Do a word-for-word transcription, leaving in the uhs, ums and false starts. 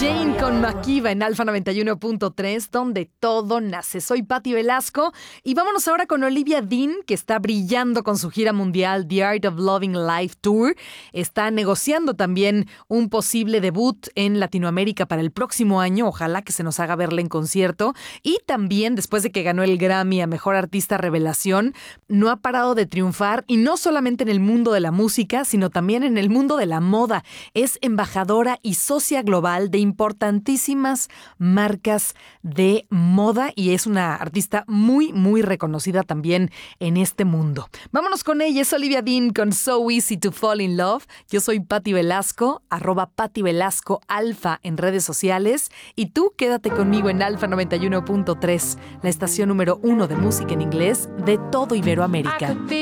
Jane con Makiba en Alfa noventa y uno punto tres, donde todo nace. Soy Patti Velasco y vámonos ahora con Olivia Dean, que está brillando con su gira mundial The Art of Loving Live Tour. Está negociando también un posible debut en Latinoamérica para el próximo año. Ojalá que se nos haga verla en concierto. Y también, después de que ganó el Grammy a Mejor Artista Revelación, no ha parado de triunfar, y no solamente en el mundo de la música, sino también en el mundo de la moda. Es embajadora y socia global de importantísimas marcas de moda y es una artista muy, muy reconocida también en este mundo. Vámonos con ella, es Olivia Dean con So Easy to Fall in Love. Yo soy Patti Velasco, arroba Patti Velasco Alfa en redes sociales, y tú quédate conmigo en Alfa noventa y uno punto tres, la estación número uno de música en inglés de todo Iberoamérica.